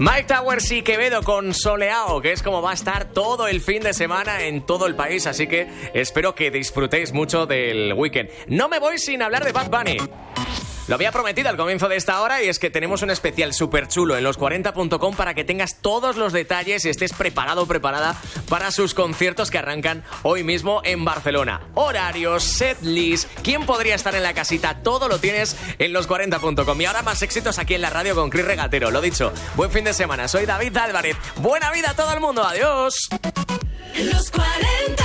Mike Towers y Quevedo con Soleao, que es como va a estar todo el fin de semana en todo el país, así que espero que disfrutéis mucho del weekend. No me voy sin hablar de Bad Bunny. Lo había prometido al comienzo de esta hora y es que tenemos un especial súper chulo en los40.com para que tengas todos los detalles y estés preparado o preparada para sus conciertos que arrancan hoy mismo en Barcelona. Horarios, setlist, quién podría estar en la casita, todo lo tienes en los40.com. Y ahora más éxitos aquí en la radio con Chris Regatero. Lo dicho, buen fin de semana. Soy David Álvarez. Buena vida a todo el mundo. Adiós. Los 40.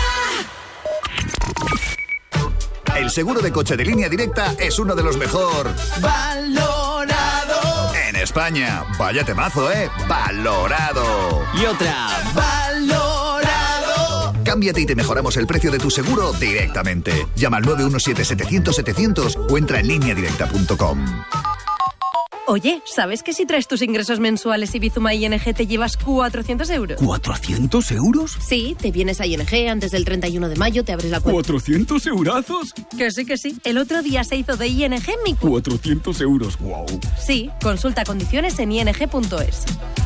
El seguro de coche de Línea Directa es uno de los mejor Valorado en España. Vaya temazo, ¿eh? Valorado. Y otra. Valorado. Cámbiate y te mejoramos el precio de tu seguro directamente. Llama al 917-700-700 o entra en lineadirecta.com. Oye, ¿sabes que si traes tus ingresos mensuales y Bizuma ING te llevas 400 euros? ¿400 euros? Sí, te vienes a ING antes del 31 de mayo, te abres la cuenta. ¿400 eurazos? Que sí, que sí. El otro día se hizo de ING mi cuenta. 400 euros, wow. Sí, consulta condiciones en ing.es.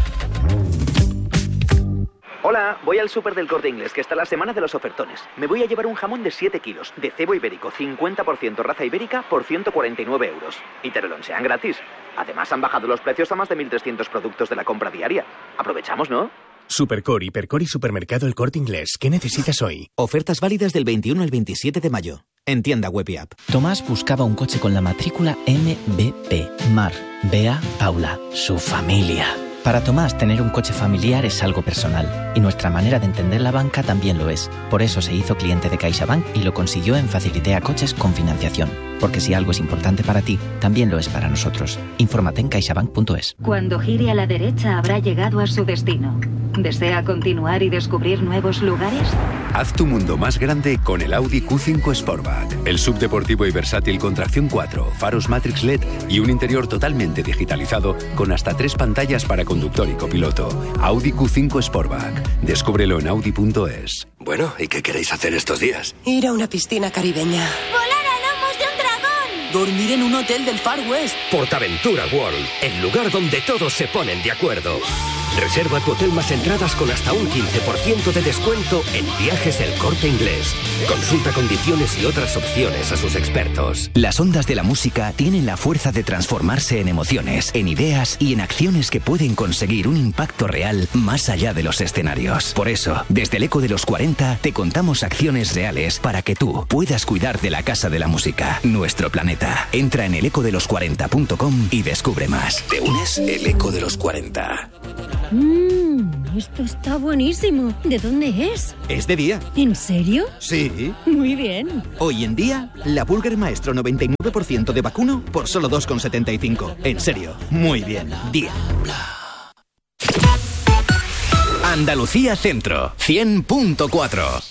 Hola, voy al súper del Corte Inglés, que está la semana de los ofertones. Me voy a llevar un jamón de 7 kilos, de cebo ibérico, 50% raza ibérica, por 149 euros. Y te lo lonchean gratis. Además, han bajado los precios a más de 1.300 productos de la compra diaria. Aprovechamos, ¿no? Supercore, Hipercore y Supermercado El Corte Inglés. ¿Qué necesitas hoy? Ofertas válidas del 21 al 27 de mayo. En tienda web y app. Tomás buscaba un coche con la matrícula MBP. Mar, Bea, Paula, su familia. Para Tomás, tener un coche familiar es algo personal, y nuestra manera de entender la banca también lo es. Por eso se hizo cliente de CaixaBank y lo consiguió en Facilitea Coches con financiación. Porque si algo es importante para ti, también lo es para nosotros. Infórmate en caixabank.es. Cuando gire a la derecha habrá llegado a su destino. ¿Desea continuar y descubrir nuevos lugares? Haz tu mundo más grande con el Audi Q5 Sportback. El subdeportivo y versátil con tracción 4, faros Matrix LED y un interior totalmente digitalizado con hasta 3 pantallas para conductor y copiloto. Audi Q5 Sportback. Descúbrelo en audi.es. Bueno, ¿y qué queréis hacer estos días? Ir a una piscina caribeña. ¡Volar a lomos de un dragón! Dormir en un hotel del Far West. Portaventura World, el lugar donde todos se ponen de acuerdo. Reserva tu hotel más entradas con hasta un 15% de descuento en Viajes del Corte Inglés. Consulta condiciones y otras opciones a sus expertos. Las ondas de la música tienen la fuerza de transformarse en emociones, en ideas y en acciones que pueden conseguir un impacto real más allá de los escenarios. Por eso, desde el Eco de los 40 te contamos acciones reales para que tú puedas cuidar de la Casa de la Música, nuestro planeta. Entra en elecodelos40.com y descubre más. ¿Te unes? El Eco de los 40. Esto está buenísimo. ¿De dónde es? Es de Día. ¿En serio? Sí. Muy bien. Hoy en Día, la Burger Maestro 99% de vacuno por solo 2,75. En serio, muy bien. Día. Andalucía Centro, 100.4.